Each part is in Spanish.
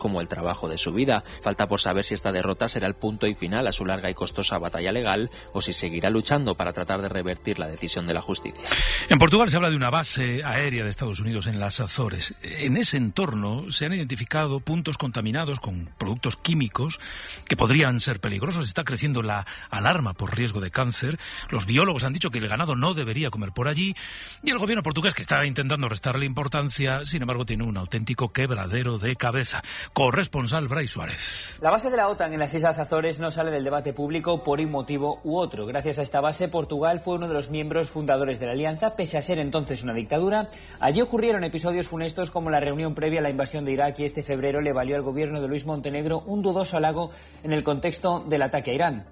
como el trabajo de su vida. Falta por saber si esta derrota será el punto y final a su larga y costosa batalla legal o si seguirá luchando para tratar de revertir la decisión de la justicia. En Portugal se habla de una base aérea de Estados Unidos en las Azores. En ese entorno se han identificado puntos contaminados con productos químicos que podrían ser peligrosos. Está creciendo la alarma por riesgo de cáncer. Los biólogos han dicho que el ganado no debería comer por allí. Y el gobierno portugués, que está intentando restarle importancia, sin embargo, tiene un auténtico quebradero de cabeza. Corresponsal Brais Suárez. La base de la OTAN en las Islas Azores no sale del debate público por un motivo u otro. Gracias a esta base, Portugal fue uno de los miembros fundadores de la alianza, pese a ser entonces una dictadura. Allí ocurrieron episodios funestos como la reunión previa a la invasión de Irak y este febrero le valió al gobierno de Luis Montenegro un dudoso halago en el contexto del ataque a Irán.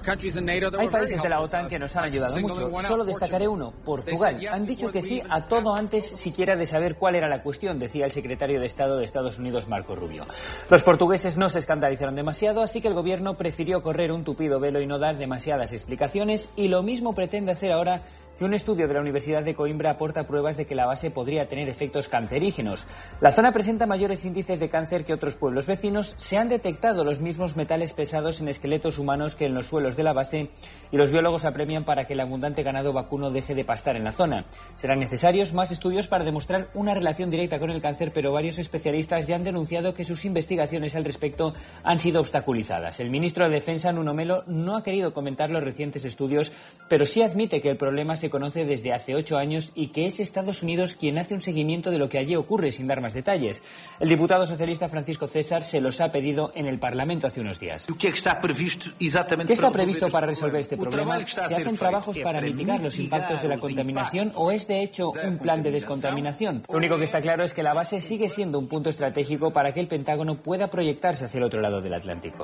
Hay países de la OTAN que nos han ayudado mucho. Solo destacaré uno, Portugal. Han dicho que sí a todo antes siquiera de saber cuál era la cuestión, decía el secretario de Estado de Estados Unidos, Marco Rubio. Los portugueses no se escandalizaron demasiado, así que el gobierno prefirió correr un tupido velo y no dar demasiadas explicaciones, y lo mismo pretende hacer ahora que un estudio de la Universidad de Coimbra aporta pruebas de que la base podría tener efectos cancerígenos. La zona presenta mayores índices de cáncer que otros pueblos vecinos. Se han detectado los mismos metales pesados en esqueletos humanos que en los suelos de la base y los biólogos apremian para que el abundante ganado vacuno deje de pastar en la zona. Serán necesarios más estudios para demostrar una relación directa con el cáncer, pero varios especialistas ya han denunciado que sus investigaciones al respecto han sido obstaculizadas. El ministro de Defensa, Nuno Melo, no ha querido comentar los recientes estudios, pero sí admite que el problema se conoce desde hace 8 años y que es Estados Unidos quien hace un seguimiento de lo que allí ocurre sin dar más detalles. El diputado socialista Francisco César se los ha pedido en el Parlamento hace unos días. ¿Qué está previsto para resolver este problema? ¿Se hacen trabajos para mitigar los impactos de la contaminación o es de hecho un plan de descontaminación? Lo único que está claro es que la base sigue siendo un punto estratégico para que el Pentágono pueda proyectarse hacia el otro lado del Atlántico.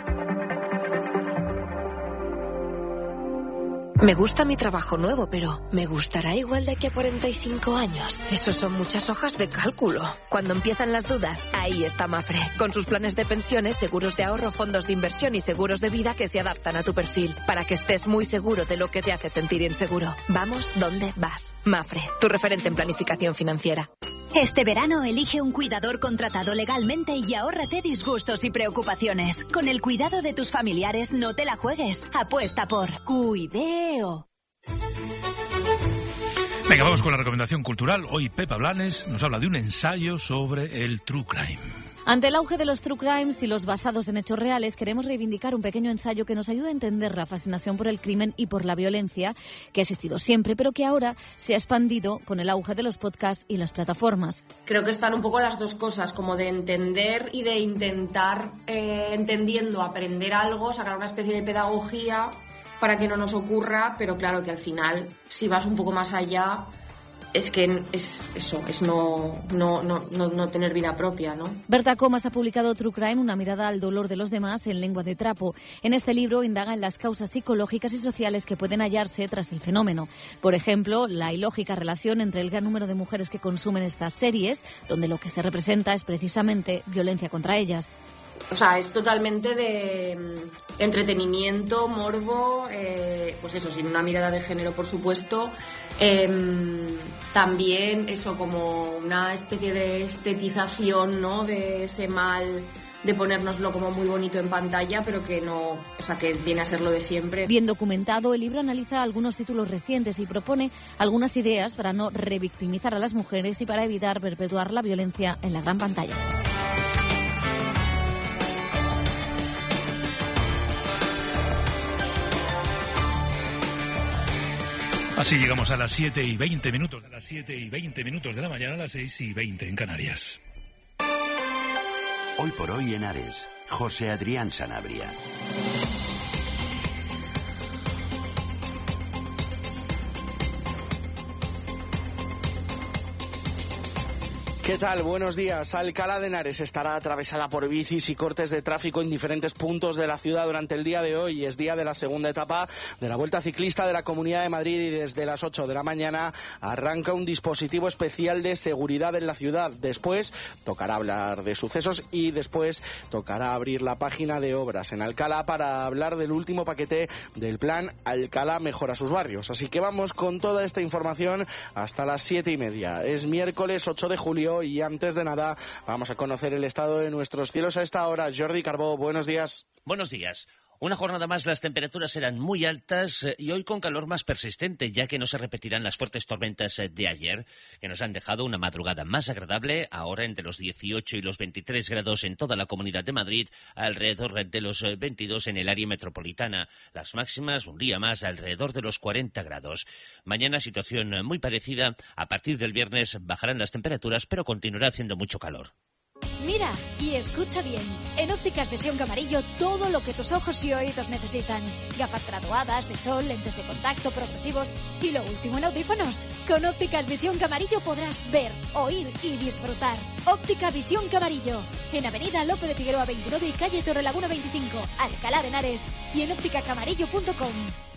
Me gusta mi trabajo nuevo, pero ¿me gustará igual de aquí a 45 años? Eso son muchas hojas de cálculo. Cuando empiezan las dudas, ahí está Mafre. Con sus planes de pensiones, seguros de ahorro, fondos de inversión y seguros de vida que se adaptan a tu perfil. Para que estés muy seguro de lo que te hace sentir inseguro. Vamos donde vas. Mafre, tu referente en planificación financiera. Este verano elige un cuidador contratado legalmente y ahórrate disgustos y preocupaciones. Con el cuidado de tus familiares no te la juegues. Apuesta por Cuideo. Venga, vamos con la recomendación cultural. Hoy Pepa Blanes nos habla de un ensayo sobre el true crime. Ante el auge de los true crimes y los basados en hechos reales, queremos reivindicar un pequeño ensayo que nos ayuda a entender la fascinación por el crimen y por la violencia que ha existido siempre, pero que ahora se ha expandido con el auge de los podcasts y las plataformas. Creo que están un poco las dos cosas, como de entender y de intentar, entendiendo, aprender algo, sacar una especie de pedagogía para que no nos ocurra, pero claro que al final, si vas un poco más allá, es que es eso, es no tener vida propia, ¿no? Berta Comas ha publicado True Crime, una mirada al dolor de los demás en lengua de trapo. En este libro indaga en las causas psicológicas y sociales que pueden hallarse tras el fenómeno. Por ejemplo, la ilógica relación entre el gran número de mujeres que consumen estas series, donde lo que se representa es precisamente violencia contra ellas. O sea, es totalmente de entretenimiento, morbo, pues eso, sin una mirada de género, por supuesto. También eso, como una especie de estetización, ¿no?, de ese mal, de ponérnoslo como muy bonito en pantalla, pero que no, o sea, que viene a ser lo de siempre. Bien documentado, el libro analiza algunos títulos recientes y propone algunas ideas para no revictimizar a las mujeres y para evitar perpetuar la violencia en la gran pantalla. Así llegamos a las 7:20, a las 7:20 de la mañana, a las 6:20 en Canarias. Hoy por hoy en Ares, José Adrián Sanabria. ¿Qué tal? Buenos días. Alcalá de Henares estará atravesada por bicis y cortes de tráfico en diferentes puntos de la ciudad durante el día de hoy. Es día de la segunda etapa de la Vuelta Ciclista de la Comunidad de Madrid y desde las 8 de la mañana arranca un dispositivo especial de seguridad en la ciudad. Después tocará hablar de sucesos y después tocará abrir la página de obras en Alcalá para hablar del último paquete del plan Alcalá Mejora sus Barrios. Así que vamos con toda esta información hasta las 7:30. Es miércoles 8 de julio tiempo y antes de nada vamos a conocer el estado de nuestros cielos a esta hora. Jordi Carbó, buenos días. Buenos días. Una jornada más las temperaturas serán muy altas y hoy con calor más persistente, ya que no se repetirán las fuertes tormentas de ayer, que nos han dejado una madrugada más agradable, ahora entre los 18 y los 23 grados en toda la Comunidad de Madrid, alrededor de los 22 en el área metropolitana. Las máximas, un día más, alrededor de los 40 grados. Mañana situación muy parecida. A partir del viernes bajarán las temperaturas, pero continuará haciendo mucho calor. Mira y escucha bien. En Ópticas Visión Camarillo todo lo que tus ojos y oídos necesitan. Gafas graduadas, de sol, lentes de contacto, progresivos y lo último en audífonos. Con Ópticas Visión Camarillo podrás ver, oír y disfrutar. Óptica Visión Camarillo. En Avenida Lope de Figueroa 29 y calle Torrelaguna 25, Alcalá de Henares y en ópticacamarillo.com.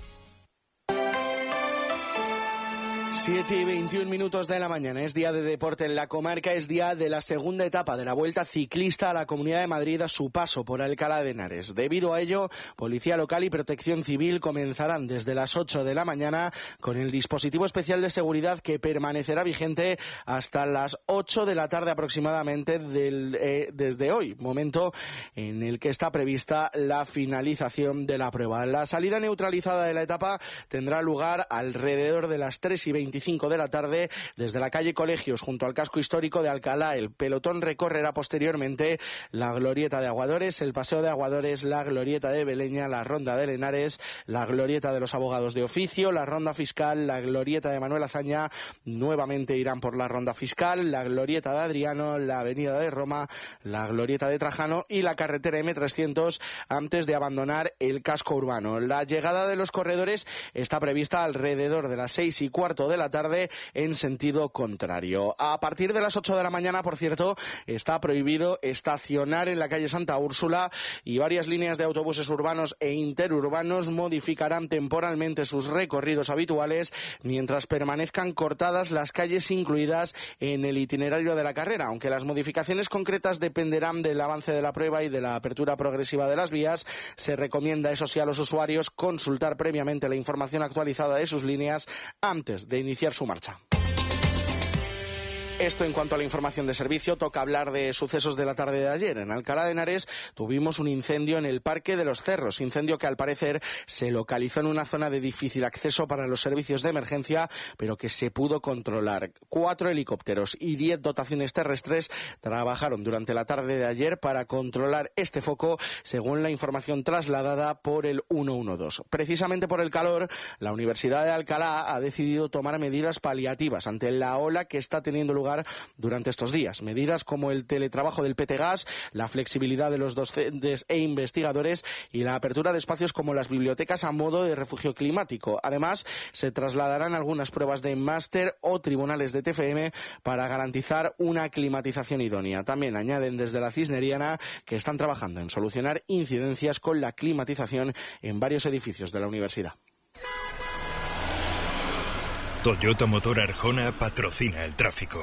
7:21 de la mañana, es día de deporte en la comarca, es día de la segunda etapa de la Vuelta Ciclista a la Comunidad de Madrid a su paso por Alcalá de Henares. Debido a ello, Policía Local y Protección Civil comenzarán desde las 8 de la mañana con el dispositivo especial de seguridad que permanecerá vigente hasta las 8 de la tarde aproximadamente desde hoy, momento en el que está prevista la finalización de la prueba. La salida neutralizada de la etapa tendrá lugar alrededor de las 3:25 de la tarde desde la calle Colegios junto al casco histórico de Alcalá. El pelotón recorrerá posteriormente la glorieta de Aguadores, el paseo de Aguadores, la glorieta de Beleña, la ronda de Henares, la glorieta de los abogados de oficio, la ronda fiscal, la glorieta de Manuel Azaña, nuevamente irán por la ronda fiscal, la glorieta de Adriano, la avenida de Roma, la glorieta de Trajano y la carretera M300 antes de abandonar el casco urbano. La llegada de los corredores está prevista alrededor de las 6:15 de la tarde en sentido contrario. A partir de las 8 de la mañana, por cierto, está prohibido estacionar en la calle Santa Úrsula y varias líneas de autobuses urbanos e interurbanos modificarán temporalmente sus recorridos habituales mientras permanezcan cortadas las calles incluidas en el itinerario de la carrera, aunque las modificaciones concretas dependerán del avance de la prueba y de la apertura progresiva de las vías. Se recomienda, eso sí, a los usuarios consultar previamente la información actualizada de sus líneas antes de iniciar su marcha. Esto en cuanto a la información de servicio. Toca hablar de sucesos de la tarde de ayer. En Alcalá de Henares tuvimos un incendio en el Parque de los Cerros, incendio que al parecer se localizó en una zona de difícil acceso para los servicios de emergencia, pero que se pudo controlar. 4 helicópteros y 10 dotaciones terrestres trabajaron durante la tarde de ayer para controlar este foco, según la información trasladada por el 112. Precisamente por el calor, la Universidad de Alcalá ha decidido tomar medidas paliativas ante la ola que está teniendo lugar durante estos días. Medidas como el teletrabajo del PT-Gas, la flexibilidad de los docentes e investigadores y la apertura de espacios como las bibliotecas a modo de refugio climático. Además, se trasladarán algunas pruebas de máster o tribunales de TFM para garantizar una climatización idónea. También añaden desde la Cisneriana que están trabajando en solucionar incidencias con la climatización en varios edificios de la universidad. Toyota Motor Arjona patrocina el tráfico.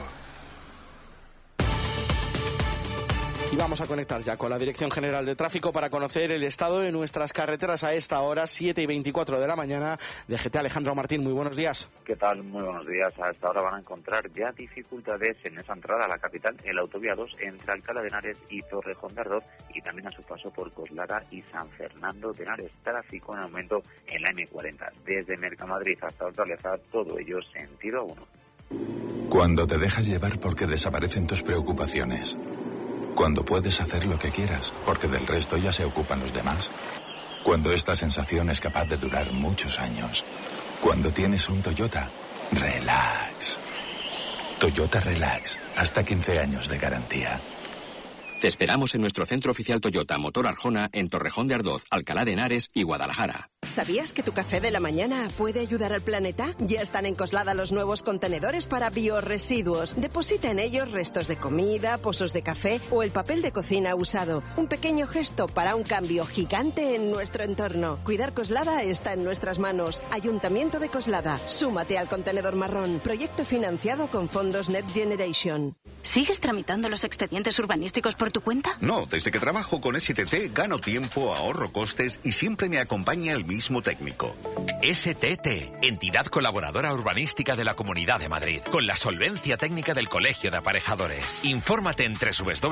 Y vamos a conectar ya con la Dirección General de Tráfico para conocer el estado de nuestras carreteras a esta hora, 7:24 de la mañana. DGT Alejandro Martín, muy buenos días. ¿Qué tal? Muy buenos días. A esta hora van a encontrar ya dificultades en esa entrada a la capital, en la autovía 2, entre Alcalá de Henares y Torrejón de Ardoz, y también a su paso por Coslada y San Fernando de Henares. Tráfico en aumento en la M40, desde Mercamadrid hasta Hortaleza, todo ello sentido 1. Cuando te dejas llevar porque desaparecen tus preocupaciones. Cuando puedes hacer lo que quieras, porque del resto ya se ocupan los demás. Cuando esta sensación es capaz de durar muchos años. Cuando tienes un Toyota, relax. Toyota Relax, hasta 15 años de garantía. Te esperamos en nuestro centro oficial Toyota Motor Arjona en Torrejón de Ardoz, Alcalá de Henares y Guadalajara. ¿Sabías que tu café de la mañana puede ayudar al planeta? Ya están en Coslada los nuevos contenedores para biorresiduos. Deposita en ellos restos de comida, pozos de café o el papel de cocina usado. Un pequeño gesto para un cambio gigante en nuestro entorno. Cuidar Coslada está en nuestras manos. Ayuntamiento de Coslada. Súmate al contenedor marrón. Proyecto financiado con fondos Next Generation. ¿Sigues tramitando los expedientes urbanísticos por tu cuenta? No, desde que trabajo con STT gano tiempo, ahorro costes y siempre me acompaña el mismo técnico. STT, entidad colaboradora urbanística de la Comunidad de Madrid, con la solvencia técnica del Colegio de Aparejadores. Infórmate en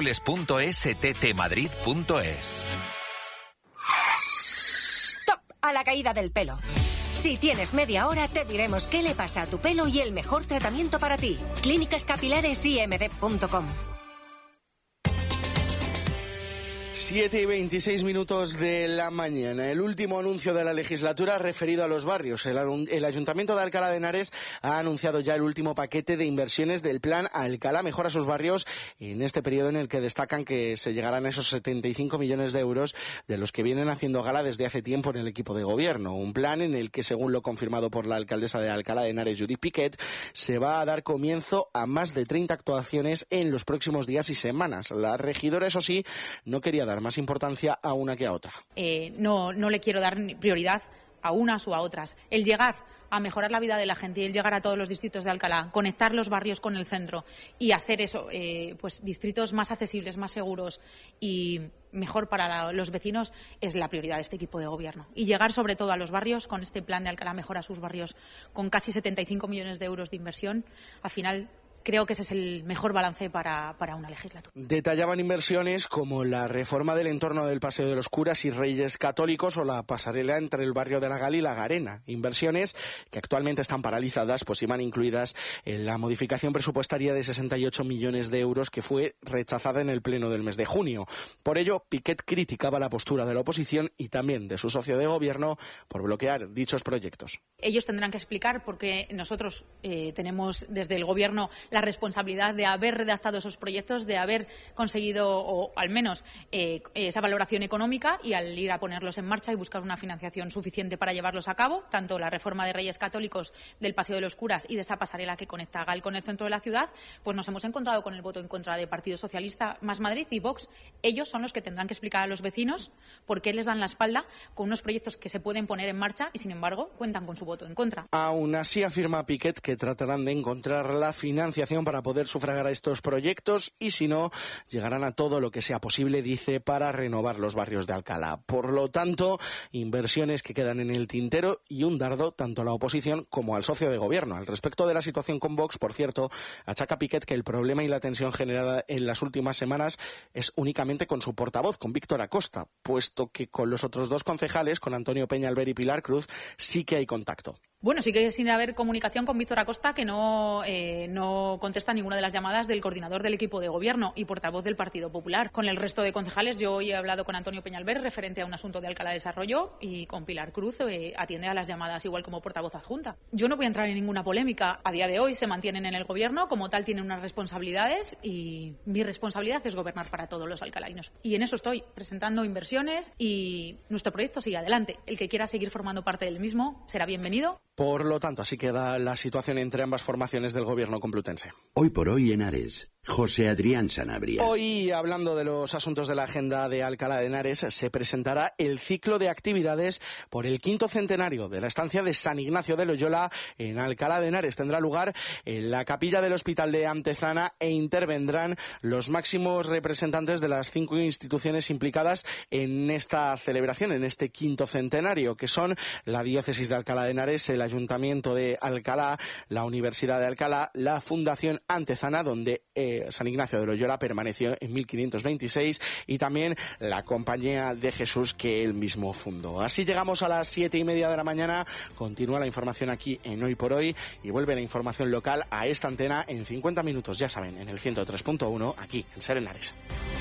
www.sttmadrid.es. ¡Stop! A la caída del pelo. Si tienes media hora, te diremos qué le pasa a tu pelo y el mejor tratamiento para ti. clínicascapilaresimd.com. 7:26 de la mañana. El último anuncio de la legislatura referido a los barrios. El Ayuntamiento de Alcalá de Henares ha anunciado ya el último paquete de inversiones del plan Alcalá Mejora sus barrios en este periodo en el que destacan que se llegarán a esos 75 millones de euros de los que vienen haciendo gala desde hace tiempo en el equipo de gobierno. Un plan en el que, según lo confirmado por la alcaldesa de Alcalá de Henares, Judith Piquet, se va a dar comienzo a más de 30 actuaciones en los próximos días y semanas. La regidora, eso sí, no quería dar más importancia a una que a otra. No le quiero dar prioridad a unas o a otras. El llegar a mejorar la vida de la gente y el llegar a todos los distritos de Alcalá, conectar los barrios con el centro y hacer eso, pues distritos más accesibles, más seguros y mejor para los vecinos es la prioridad de este equipo de gobierno. Y llegar sobre todo a los barrios con este plan de Alcalá Mejora sus barrios con casi 75 millones de euros de inversión, al final creo que ese es el mejor balance para una legislatura. Detallaban inversiones como la reforma del entorno del Paseo de los Curas y Reyes Católicos o la pasarela entre el barrio de la Gal y la Garena. Inversiones que actualmente están paralizadas, pues iban incluidas en la modificación presupuestaria de 68 millones de euros que fue rechazada en el pleno del mes de junio. Por ello, Piquet criticaba la postura de la oposición y también de su socio de gobierno por bloquear dichos proyectos. Ellos tendrán que explicar por qué nosotros tenemos desde el gobierno la responsabilidad de haber redactado esos proyectos, de haber conseguido, o al menos, esa valoración económica y al ir a ponerlos en marcha y buscar una financiación suficiente para llevarlos a cabo, tanto la reforma de Reyes Católicos, del Paseo de los Curas y de esa pasarela que conecta a Gal con el centro de la ciudad, pues nos hemos encontrado con el voto en contra de Partido Socialista, Más Madrid y Vox. Ellos son los que tendrán que explicar a los vecinos por qué les dan la espalda con unos proyectos que se pueden poner en marcha y, sin embargo, cuentan con su voto en contra. Aún así, afirma Piquet que tratarán de encontrar la financiación para poder sufragar a estos proyectos y, si no, llegarán a todo lo que sea posible, dice, para renovar los barrios de Alcalá. Por lo tanto, inversiones que quedan en el tintero y un dardo tanto a la oposición como al socio de gobierno. Al respecto de la situación con Vox, por cierto, achaca Piquet que el problema y la tensión generada en las últimas semanas es únicamente con su portavoz, con Víctor Acosta, puesto que con los otros dos concejales, con Antonio Peñalver y Pilar Cruz, sí que hay contacto. Bueno, sí que sin haber comunicación con Víctor Acosta, que no contesta ninguna de las llamadas del coordinador del equipo de gobierno y portavoz del Partido Popular. Con el resto de concejales, yo hoy he hablado con Antonio Peñalver referente a un asunto de Alcalá de Desarrollo y con Pilar Cruz atiende a las llamadas igual como portavoz adjunta. Yo no voy a entrar en ninguna polémica. A día de hoy se mantienen en el gobierno, como tal tienen unas responsabilidades y mi responsabilidad es gobernar para todos los alcalainos. Y en eso estoy, presentando inversiones y nuestro proyecto sigue adelante. El que quiera seguir formando parte del mismo será bienvenido. Por lo tanto, así queda la situación entre ambas formaciones del gobierno complutense. Hoy por hoy en Ares, José Adrián Sanabria. Hoy, hablando de los asuntos de la agenda de Alcalá de Henares, se presentará el ciclo de actividades por el 5º centenario de la estancia de San Ignacio de Loyola en Alcalá de Henares. Tendrá lugar en la capilla del Hospital de Antezana e intervendrán los máximos representantes de las 5 instituciones implicadas en esta celebración, en este 5º centenario, que son la Diócesis de Alcalá de Henares, el Ayuntamiento de Alcalá, la Universidad de Alcalá, la Fundación Antezana, donde San Ignacio de Loyola permaneció en 1526, y también la Compañía de Jesús que él mismo fundó. Así llegamos a las 7:30 de la mañana. Continúa la información aquí en Hoy por Hoy y vuelve la información local a esta antena en 50 minutos, ya saben, en el 103.1 aquí en Ser Henares.